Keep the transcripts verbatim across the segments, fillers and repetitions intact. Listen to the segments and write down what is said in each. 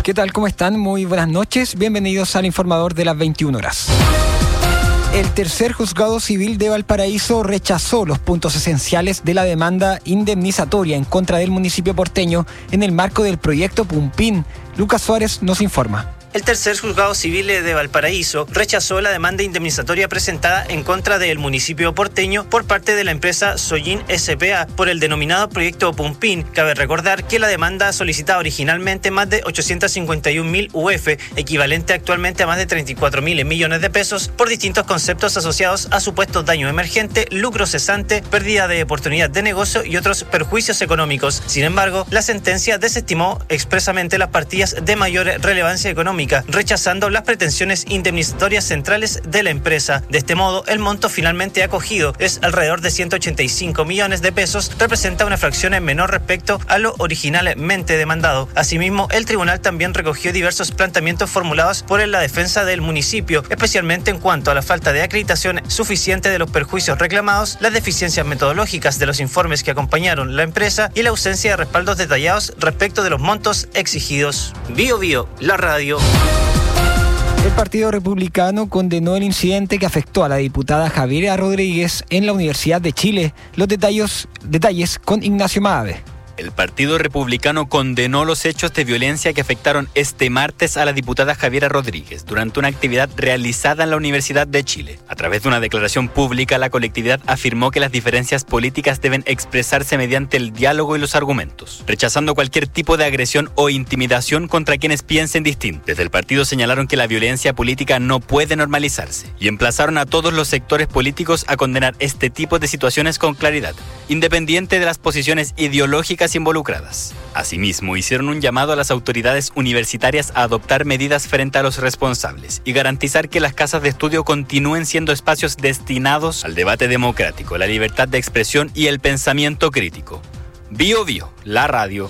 ¿Qué tal? ¿Cómo están? Muy buenas noches. Bienvenidos al Informador de las veintiuna horas. El tercer juzgado civil de Valparaíso rechazó los puntos esenciales de la demanda indemnizatoria en contra del municipio porteño en el marco del proyecto Pumpín. Lucas Suárez nos informa. El tercer juzgado civil de Valparaíso rechazó la demanda indemnizatoria presentada en contra del municipio porteño por parte de la empresa Sollin S P A por el denominado proyecto Pumpín. Cabe recordar que la demanda solicitaba originalmente más de ochocientos cincuenta y un mil U F, equivalente actualmente a más de treinta y cuatro mil millones de pesos, por distintos conceptos asociados a supuestos daño emergente, lucro cesante, pérdida de oportunidad de negocio y otros perjuicios económicos. Sin embargo, la sentencia desestimó expresamente las partidas de mayor relevancia económica, rechazando las pretensiones indemnizatorias centrales de la empresa. De este modo, el monto finalmente acogido es alrededor de ciento ochenta y cinco millones de pesos, representa una fracción en menor respecto a lo originalmente demandado. Asimismo, el tribunal también recogió diversos planteamientos formulados por la defensa del municipio, especialmente en cuanto a la falta de acreditación suficiente de los perjuicios reclamados, las deficiencias metodológicas de los informes que acompañaron la empresa y la ausencia de respaldos detallados respecto de los montos exigidos. Bio Bio, la radio. El Partido Republicano condenó el incidente que afectó a la diputada Javiera Rodríguez en la Universidad de Chile. Los detalles, detalles con Ignacio Maave. El Partido Republicano condenó los hechos de violencia que afectaron este martes a la diputada Javiera Rodríguez durante una actividad realizada en la Universidad de Chile. A través de una declaración pública, la colectividad afirmó que las diferencias políticas deben expresarse mediante el diálogo y los argumentos, rechazando cualquier tipo de agresión o intimidación contra quienes piensen distinto. Desde el partido señalaron que la violencia política no puede normalizarse y emplazaron a todos los sectores políticos a condenar este tipo de situaciones con claridad, independiente de las posiciones ideológicas involucradas. Asimismo, hicieron un llamado a las autoridades universitarias a adoptar medidas frente a los responsables y garantizar que las casas de estudio continúen siendo espacios destinados al debate democrático, la libertad de expresión y el pensamiento crítico. Bio Bio, la radio.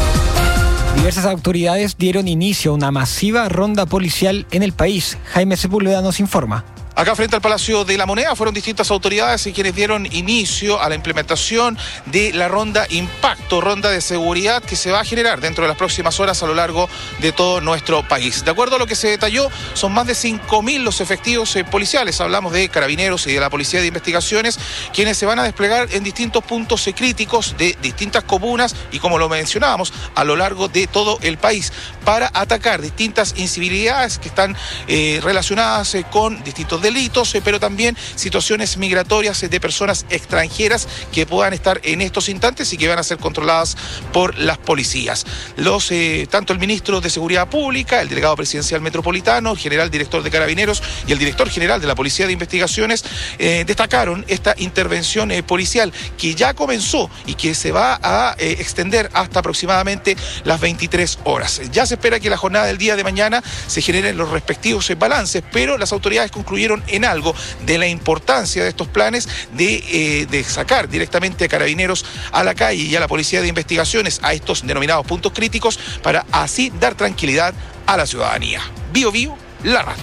Diversas autoridades dieron inicio a una masiva ronda policial en el país. Jaime Sepúlveda nos informa. Acá frente al Palacio de la Moneda fueron distintas autoridades y quienes dieron inicio a la implementación de la ronda Impacto, ronda de seguridad que se va a generar dentro de las próximas horas a lo largo de todo nuestro país. De acuerdo a lo que se detalló, son más de cinco mil los efectivos eh, policiales, hablamos de carabineros y de la Policía de Investigaciones, quienes se van a desplegar en distintos puntos eh, críticos de distintas comunas y, como lo mencionábamos, a lo largo de todo el país para atacar distintas incivilidades que están eh, relacionadas eh, con distintos delitos, eh, pero también situaciones migratorias eh, de personas extranjeras que puedan estar en estos instantes y que van a ser controladas por las policías. Los, eh, tanto el ministro de Seguridad Pública, el delegado presidencial metropolitano, el general director de Carabineros y el director general de la Policía de Investigaciones eh, destacaron esta intervención eh, policial que ya comenzó y que se va a eh, extender hasta aproximadamente las veintitrés horas. Ya se espera que la jornada del día de mañana se generen los respectivos eh, balances, pero las autoridades concluyeron en algo de la importancia de estos planes de, eh, de sacar directamente a carabineros a la calle y a la Policía de Investigaciones a estos denominados puntos críticos para así dar tranquilidad a la ciudadanía. Bio Bio, la radio.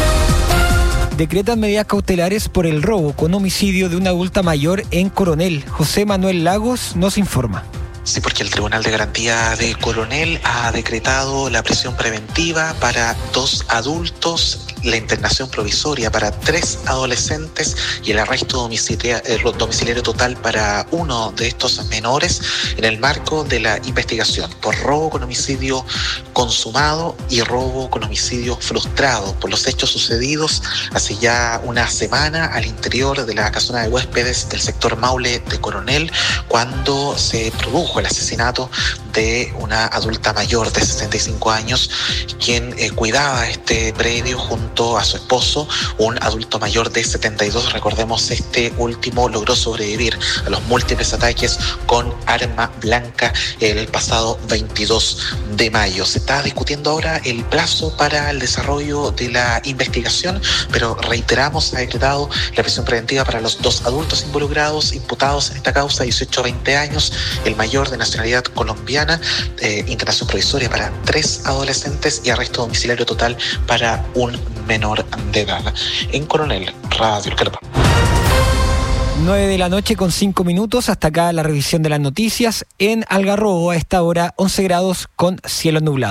Decretan medidas cautelares por el robo con homicidio de una adulta mayor en Coronel. José Manuel Lagos nos informa. Sí, porque el Tribunal de Garantía de Coronel ha decretado la prisión preventiva para dos adultos, la internación provisoria para tres adolescentes y el arresto domiciliario, domiciliario total para uno de estos menores en el marco de la investigación por robo con homicidio consumado y robo con homicidio frustrado por los hechos sucedidos hace ya una semana al interior de la casona de huéspedes del sector Maule de Coronel, cuando se produjo el asesinato de una adulta mayor de sesenta y cinco años, quien eh, cuidaba este predio junto a su esposo, un adulto mayor de setenta y dos. Recordemos, este último logró sobrevivir a los múltiples ataques con arma blanca el pasado veintidós de mayo. Se está discutiendo ahora el plazo para el desarrollo de la investigación, pero reiteramos, ha decretado la prisión preventiva para los dos adultos involucrados, imputados en esta causa, dieciocho a veinte años, el mayor de nacionalidad colombiana, eh, internación provisoria para tres adolescentes y arresto domiciliario total para un menor de edad. En Coronel, Radio El Carpa. nueve de la noche con cinco minutos, hasta acá la revisión de las noticias. En Algarrobo a esta hora once grados con cielo nublado.